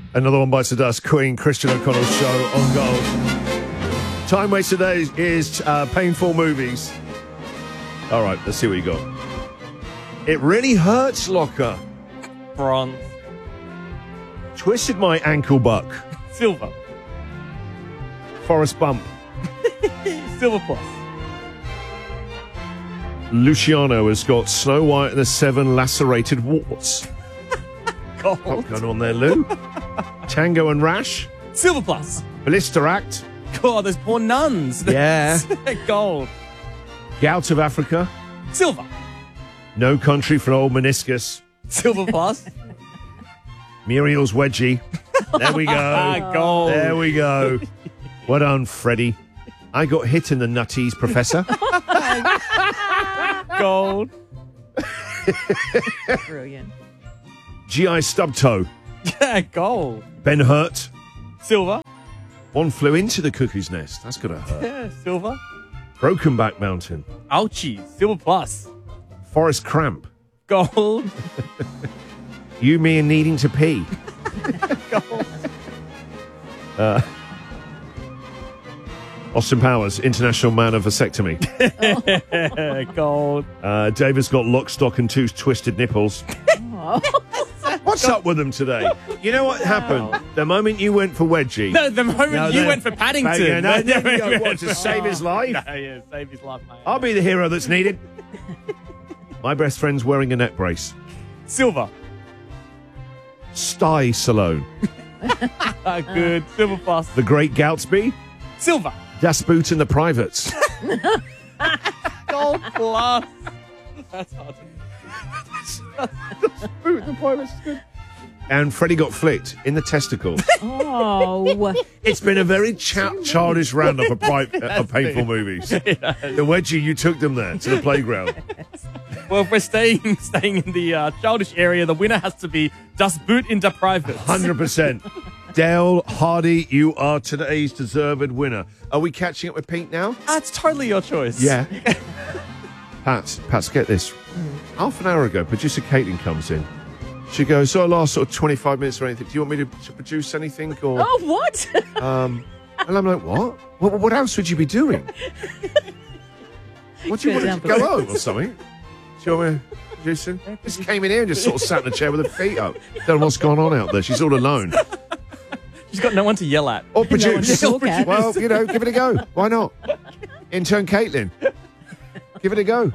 Another one bites the dust. Queen, Christian O'Connell's show on Gold. Time waste today is painful movies. All right, let's see what you got. It really hurts, Locker. Bronze. Twisted my ankle buck. Silver. Forrest Bump. Silver plus. Luciano has got Snow White and the 7 lacerated warts. Gold. What's going on there, Lou? Tango and Rash. Silver plus. Blister Act. God, those poor nuns. Yeah. Gold. Gout of Africa. Silver. No Country for Old Meniscus. Silver plus. Muriel's Wedgie. There we go. Gold. There we go. Well done, Freddie. I got hit in the nutties, Professor. Gold. Brilliant. GI Stubtoe. Yeah, gold. Ben Hurt. Silver. One flew into the cuckoo's nest. That's got to hurt. Yeah, silver. Broken Back Mountain. Ouchie. Silver plus. Forest Cramp. Gold. You, Me, and Needing to Pee. Gold. Austin Powers, International Man of Vasectomy. Gold. David's got Lock, Stock, and 2 twisted nipples. What's up with them today? You know what happened? The moment you went for Wedgie. No, the moment you went for Paddington. What, to save his life? No, yeah, save his life, mate. I'll be the hero that's needed. My best friend's wearing a neck brace. Silver. Sty Salone. Good. Silver plus. The Great Gatsby. Silver. Das Boot and the Privates. Gold plus. That's hard. Boot and the Privates is good. And Freddie got flicked in the testicle. Oh. It's been a very childish roundup of painful movies. The Wedgie, you took them there to the playground. Well, if we're staying in the childish area, the winner has to be Das Boot in der Privates. 100%. Dale Hardy, you are today's deserved winner. Are we catching up with Pete now? That's totally your choice. Yeah. Pat, get this. Half an hour ago, producer Caitlin comes in. She goes, last sort of 25 minutes or anything. Do you want me to produce anything? Or, Oh, what? and I'm like, what? What else would you be doing? What do you want to go home or something? Do you want me to produce it? Just came in here and just sort of sat in a chair with her feet up. Don't know what's going on out there. She's all alone. She's got no one to yell at. Or produce. No one to look at. Well, give it a go. Why not? Intern Caitlin. Give it a go.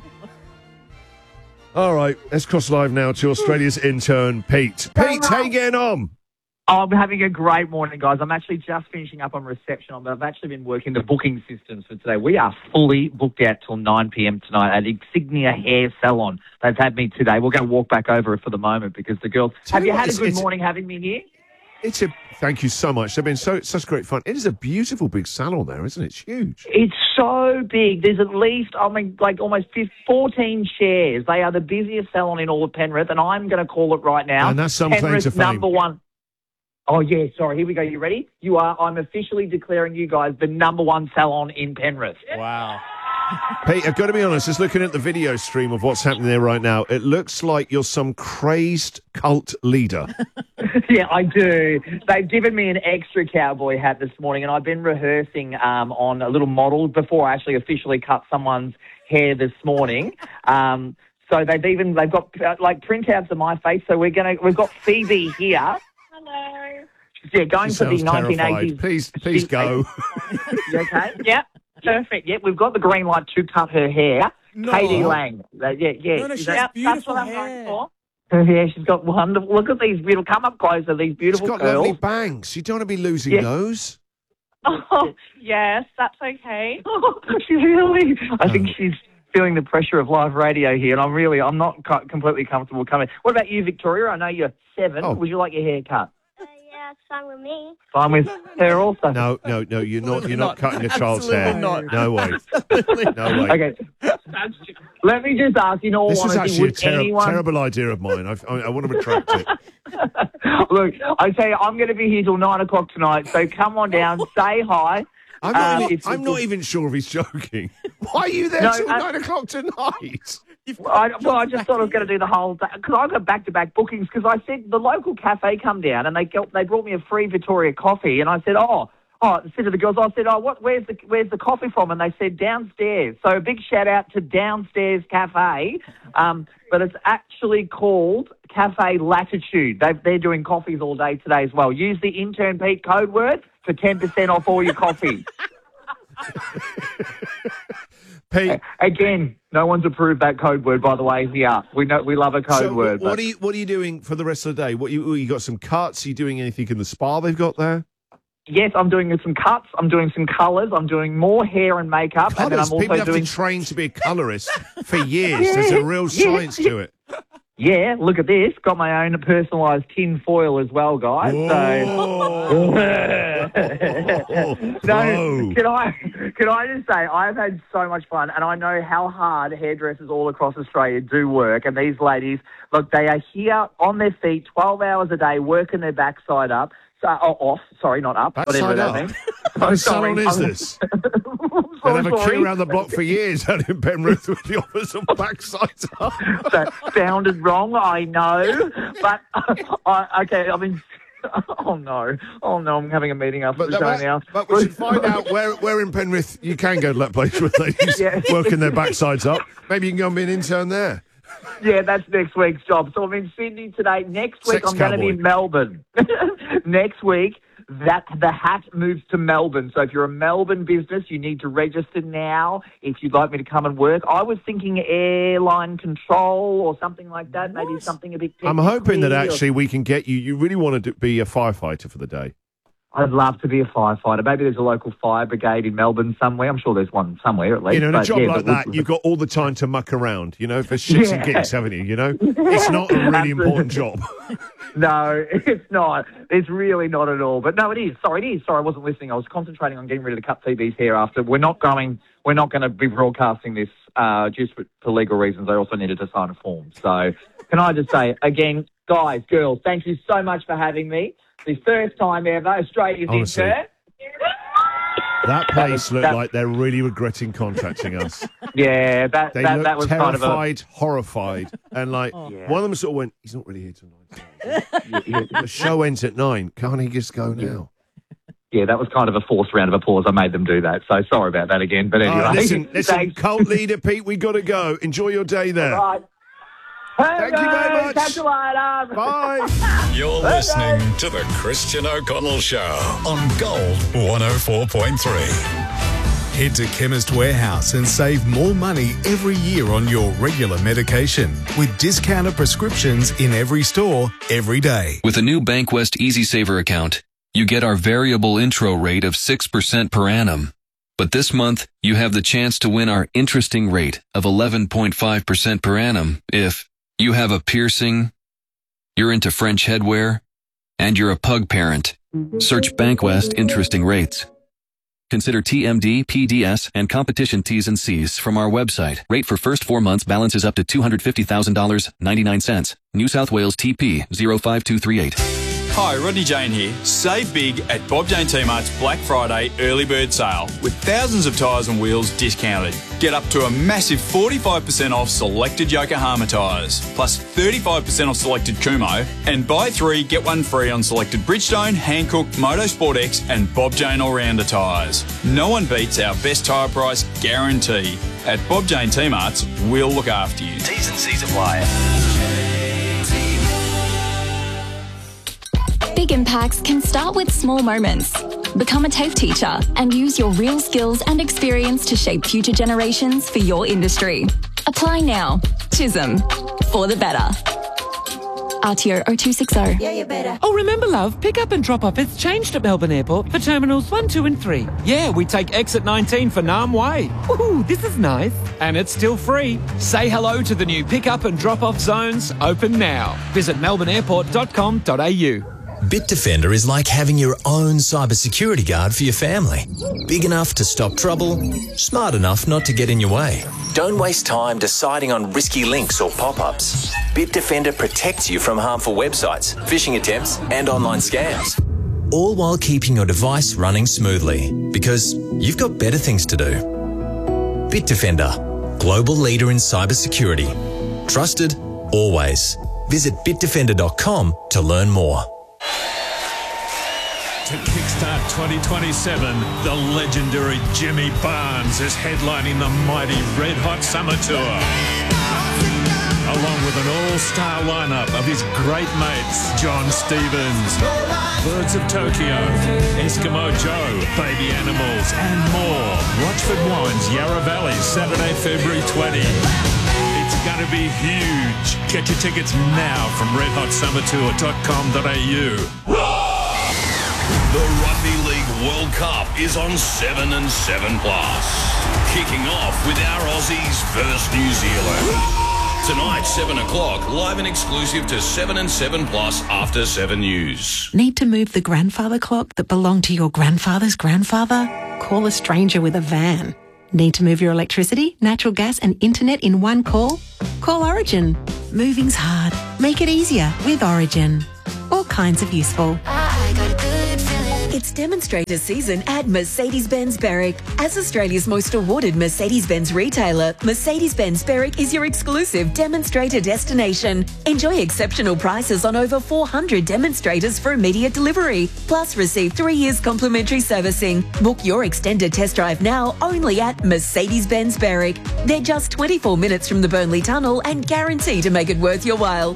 All right, let's cross live now to Australia's intern, Pete. Pete, how you getting on? Oh, I'm having a great morning, guys. I'm actually just finishing up on reception, but I've actually been working the booking systems for today. We are fully booked out till 9 p.m. tonight at Insignia Hair Salon. They've had me today. We're going to walk back over it for the moment because the girls... Have you had a good morning having me here? Thank you so much. They've been such great fun. It is a beautiful big salon there, isn't it? It's huge. It's so big. There's at least, almost 14 chairs. They are the busiest salon in all of Penrith, and I'm going to call it right now. And that's some claim to fame. Number one. Oh, yeah, sorry. Here we go. You ready? I'm officially declaring you guys the number one salon in Penrith. Wow. Pete, I've got to be honest, just looking at the video stream of what's happening there right now, it looks like you're some crazed cult leader. Yeah, I do. They've given me an extra cowboy hat this morning, and I've been rehearsing on a little model before I actually officially cut someone's hair this morning. So they've got printouts of my face. So we've got Phoebe here. Hello. Yeah, going for the 1980s. Please go. You okay? Yep. Perfect. Yep, we've got the green light to cut her hair. No. Katie Lang. Yeah. No, she has beautiful that's what I'm hair. going for. Yeah, she's got wonderful. Look at these beautiful. Come up closer. These beautiful She's got curls. lovely bangs. You don't want to be losing those. Oh, yes, that's okay. Really? I think she's feeling the pressure of live radio here, and I'm not completely comfortable coming. What about you, Victoria? I know you're 7. Oh. Would you like your hair cut? Yeah, it's fine with me. Fine with her also. No, you're not cutting a child's hair. Absolutely not. No way. No way. Okay. Let me just ask, in all This is honesty, actually a would anyone... terrible idea of mine. I want to retract it. Look, I tell you, I'm going to be here till 9 o'clock tonight, so come on down, say hi. I'm not even sure if he's joking. Why are you there till 9 o'clock tonight? I just thought I was going to do the whole day because I got back-to-back bookings because I said the local cafe come down and they brought me a free Victoria coffee and I said, I said to the girls, where's the coffee from? And they said downstairs. So a big shout out to Downstairs Cafe, but it's actually called Cafe Latitude. They're doing coffees all day today as well. Use the Intern Pete code word for 10% off all your coffee. Pete, again, no one's approved that code word, by the way. Here, we love a code word. What are you doing for the rest of the day? You got some cuts? Are you doing anything in the spa they've got there? Yes, I'm doing some cuts. I'm doing some colours. I'm doing more hair and makeup. Colours? And then I'm also People have doing to train to be a colourist for years. There's a real science to it. Yeah, look at this. Got my own personalised tin foil as well, guys. Oh. No, can I just say, I've had so much fun, and I know how hard hairdressers all across Australia do work, and these ladies, look, they are here on their feet 12 hours a day, working their backside up. Sorry, not up. Backside whatever up? that means. What salon is this? They'll have a queue around the block for years out in Penrith with the offers of backsides up. That sounded wrong, I know. But, okay, I mean... Oh no, I'm having a meeting after the show now. But we should find out where in Penrith you can go to that place with ladies working their backsides up. Maybe you can go and be an intern there. Yeah, that's next week's job. So I'm in Sydney today. Next week I'm going to be in Melbourne. Next week, the hat moves to Melbourne. So if you're a Melbourne business, you need to register now if you'd like me to come and work. I was thinking airline control or something like that, maybe something a bit technical. I'm hoping that actually we can get you. You really want to be a firefighter for the day. I'd love to be a firefighter. Maybe there's a local fire brigade in Melbourne somewhere. I'm sure there's one somewhere at least. You know, in a job like that, you've got all the time to muck around, you know, for shits and gigs, haven't you? You know, it's not a really important job. No, it's not. It's really not at all. But no, it is. Sorry, it is. Sorry, I wasn't listening. I was concentrating on getting ready to cut TV's hair after. We're not going to be broadcasting this just for legal reasons. I also needed to sign a form. So can I just say, again, guys, girls, thank you so much for having me. The first time ever, Australia's intern. That place looked like they're really regretting contracting us. Yeah, that was terrified, kind of a... horrified, and like one of them sort of went, "He's not really here tonight. The show ends at 9. Can't he just go now?" Yeah, that was kind of a forced round of applause. I made them do that, so sorry about that again. But anyway, listen, cult leader Pete, we got to go. Enjoy your day there. All right. Thank you very much. Catch you later. Bye. You're listening to the Christian O'Connell Show on Gold 104.3. Head to Chemist Warehouse and save more money every year on your regular medication with discounted prescriptions in every store, every day. With a new Bankwest EasySaver account, you get our variable intro rate of 6% per annum. But this month, you have the chance to win our interesting rate of 11.5% per annum if you have a piercing, you're into French headwear, and you're a pug parent. Search Bankwest Interesting Rates. Consider TMD, PDS, and competition T's and C's from our website. Rate for first 4 months balances up to $250,000, 99 cents. New South Wales TP 05238. Hi, Rodney Jane here. Save big at Bob Jane T-Mart's Black Friday early bird sale with thousands of tyres and wheels discounted. Get up to a massive 45% off selected Yokohama tyres, plus 35% off selected Kumho, and buy 3, get 1 free on selected Bridgestone, Hankook, Motorsport X and Bob Jane All-Rounder tyres. No one beats our best tyre price guarantee. At Bob Jane T-Mart's, we'll look after you. T's and C's apply. Big impacts can start with small moments. Become a TAFE teacher and use your real skills and experience to shape future generations for your industry. Apply now. Chisholm. For the better. RTO 0260. Yeah, you better. Oh, remember, love, pick up and drop off has changed at Melbourne Airport for Terminals 1, 2 and 3. Yeah, we take exit 19 for Nam Way. Woohoo, this is nice. And it's still free. Say hello to the new pick up and drop off zones, open now. Visit melbourneairport.com.au. Bitdefender is like having your own cybersecurity guard for your family. Big enough to stop trouble, smart enough not to get in your way. Don't waste time deciding on risky links or pop-ups. Bitdefender protects you from harmful websites, phishing attempts, and online scams. All while keeping your device running smoothly, because you've got better things to do. Bitdefender. global leader in cybersecurity. Trusted, always. Visit bitdefender.com to learn more. To kickstart 2027, the legendary Jimmy Barnes is headlining the mighty Red Hot Summer Tour. Along with an all-star lineup of his great mates, John Stevens, Birds of Tokyo, Eskimo Joe, Baby Animals, and more. Rochford Wines, Yarra Valley, Saturday, February 20. It's going to be huge. Get your tickets now from redhotsummertour.com.au. The Rugby League World Cup is on 7 and 7 Plus. Kicking off with our Aussies versus New Zealand. Tonight, 7 o'clock, live and exclusive to 7 and 7 Plus after 7 News. Need to move the grandfather clock that belonged to your grandfather's grandfather? Call a stranger with a van. Need to move your electricity, natural gas and internet in one call? Call Origin. Moving's hard. Make it easier with Origin. All kinds of useful. It's demonstrator season at Mercedes-Benz Berwick. As Australia's most awarded Mercedes-Benz retailer, Mercedes-Benz Berwick is your exclusive demonstrator destination. Enjoy exceptional prices on over 400 demonstrators for immediate delivery. Plus, receive 3 years complimentary servicing. Book your extended test drive now only at Mercedes-Benz Berwick. They're just 24 minutes from the Burnley Tunnel and guarantee to make it worth your while.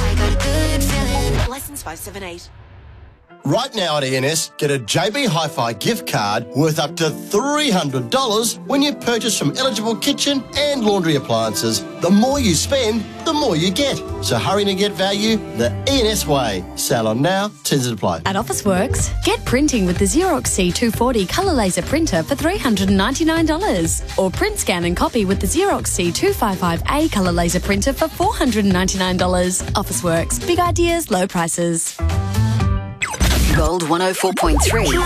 License 578. Right now at ENS, get a JB Hi-Fi gift card worth up to $300 when you purchase from eligible kitchen and laundry appliances. The more you spend, the more you get. So hurry to get value the ENS way. Sale on now, terms apply. At Officeworks, get printing with the Xerox C240 colour laser printer for $399. Or print, scan and copy with the Xerox C255A colour laser printer for $499. Officeworks, big ideas, low prices. Gold 104.3.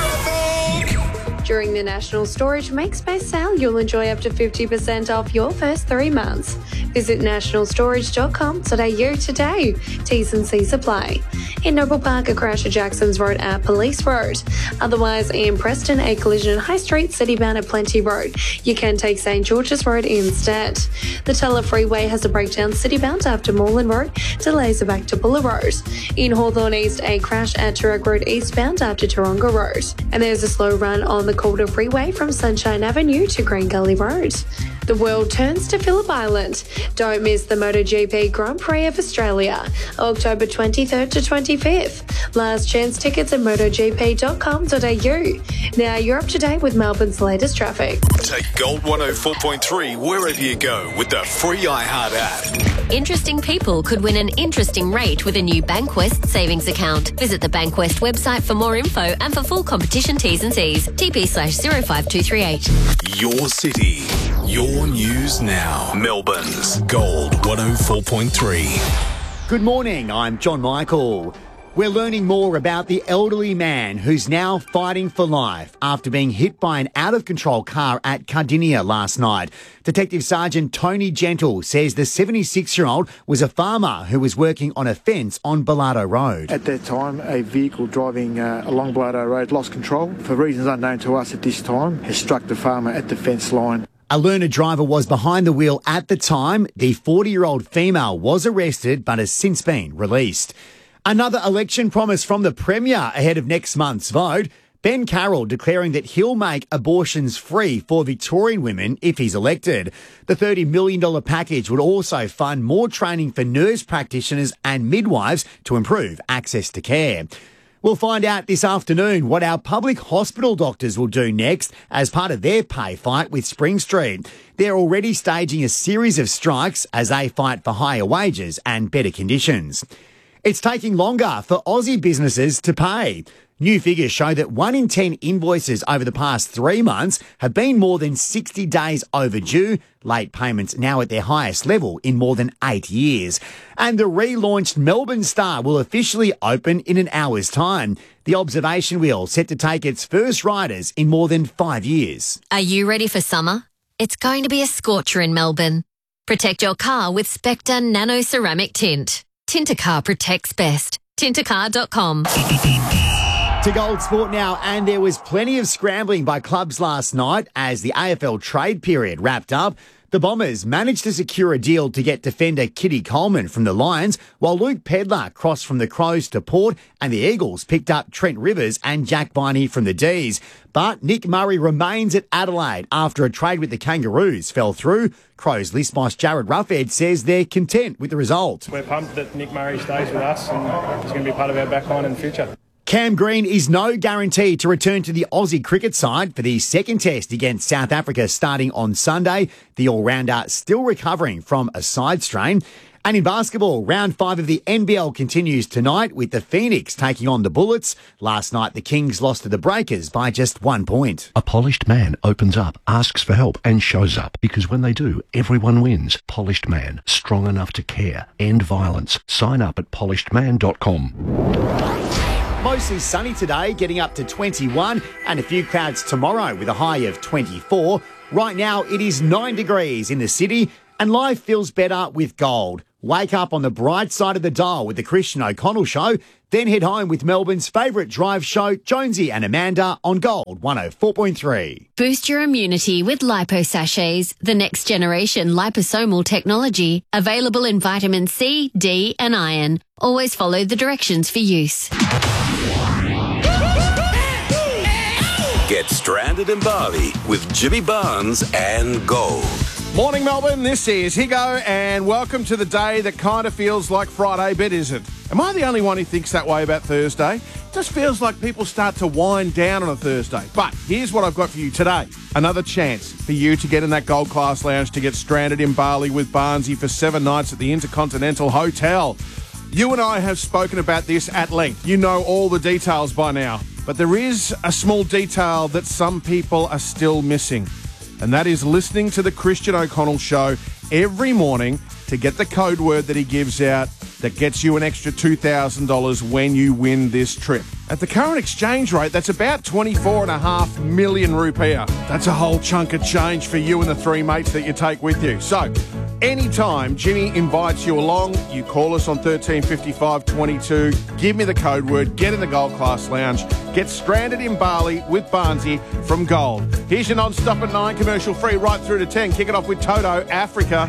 During the National Storage MakeSpace sale, you'll enjoy up to 50% off your first 3 months. Visit nationalstorage.com.au today. T's and C's apply. In Noble Park, a crash at Jackson's Road at Police Road. Otherwise, in Preston, a collision in High Street, citybound at Plenty Road. You can take St George's Road instead. The Teller Freeway has a breakdown citybound after Moreland Road. Delays are back to Buller Road. In Hawthorne East, a crash at Turok Road eastbound after Taronga Road. And there's a slow run on the Calder Freeway from Sunshine Avenue to Green Gully Road. The world turns to Phillip Island. Don't miss the MotoGP Grand Prix of Australia, October 23rd to 25th. Last chance tickets at motogp.com.au. Now you're up to date with Melbourne's latest traffic. Take Gold 104.3 wherever you go with the free iHeart app. Interesting people could win an interesting rate with a new Bankwest savings account. Visit the Bankwest website for more info and for full competition T's and C's. TP/05238. Your city, your news now. Melbourne's Gold 104.3. Good morning, I'm John Michael. We're learning more about the elderly man who's now fighting for life after being hit by an out-of-control car at Cardinia last night. Detective Sergeant Tony Gentle says the 76-year-old was a farmer who was working on a fence on Bellardo Road. At that time, a vehicle driving along Bellardo Road lost control. For reasons unknown to us at this time, has struck the farmer at the fence line. A learner driver was behind the wheel at the time. The 40-year-old female was arrested but has since been released. Another election promise from the Premier ahead of next month's vote. Ben Carroll declaring that he'll make abortions free for Victorian women if he's elected. The $30 million package would also fund more training for nurse practitioners and midwives to improve access to care. We'll find out this afternoon what our public hospital doctors will do next as part of their pay fight with Spring Street. They're already staging a series of strikes as they fight for higher wages and better conditions. It's taking longer for Aussie businesses to pay. New figures show that 1 in 10 invoices over the past 3 months have been more than 60 days overdue. Late payments now at their highest level in more than 8 years. And the relaunched Melbourne Star will officially open in an hour's time. The observation wheel set to take its first riders in more than 5 years. Are you ready for summer? It's going to be a scorcher in Melbourne. Protect your car with Spectre Nano Ceramic Tint. Tint a car protects best. Tintacar.com. To Gold Sport now, and there was plenty of scrambling by clubs last night as the AFL trade period wrapped up. The Bombers managed to secure a deal to get defender Kitty Coleman from the Lions, while Luke Pedlar crossed from the Crows to Port, and the Eagles picked up Trent Rivers and Jack Viney from the D's. But Nick Murray remains at Adelaide after a trade with the Kangaroos fell through. Crows list boss Jared Ruffhead says they're content with the result. We're pumped that Nick Murray stays with us and he's going to be part of our backline in the future. Cam Green is no guarantee to return to the Aussie cricket side for the second test against South Africa starting on Sunday. The all-rounder still recovering from a side strain. And in basketball, round 5 of the NBL continues tonight with the Phoenix taking on the Bullets. Last night, the Kings lost to the Breakers by just 1 point. A polished man opens up, asks for help and shows up. Because when they do, everyone wins. Polished Man, strong enough to care. End violence. Sign up at polishedman.com. Mostly sunny today, getting up to 21, and a few clouds tomorrow with a high of 24. Right now, it is 9 degrees in the city, and life feels better with gold. Wake up on the bright side of the dial with the Christian O'Connell Show, then head home with Melbourne's favourite drive show, Jonesy and Amanda, on Gold 104.3. Boost your immunity with Lipo Sachets, the next generation liposomal technology, available in vitamin C, D and iron. Always follow the directions for use. Get stranded in Bali with Jimmy Barnes and Gold. Morning, Melbourne. This is Higo, and welcome to the day that kind of feels like Friday, but isn't. Am I the only one who thinks that way about Thursday? It just feels like people start to wind down on a Thursday. But here's what I've got for you today. Another chance for you to get in that Gold Class Lounge to get stranded in Bali with Barnesy for 7 nights at the Intercontinental Hotel. You and I have spoken about this at length. You know all the details by now. But there is a small detail that some people are still missing. And that is listening to the Christian O'Connell Show every morning to get the code word that he gives out that gets you an extra $2,000 when you win this trip. At the current exchange rate, that's about 24.5 million rupiah. That's a whole chunk of change for you and the 3 mates that you take with you. So, anytime Jimmy invites you along, you call us on 1355 22, give me the code word, get in the Gold Class Lounge, get stranded in Bali with Barnesy from Gold. Here's your non-stop at 9, commercial free right through to 10. Kick it off with Toto, Africa.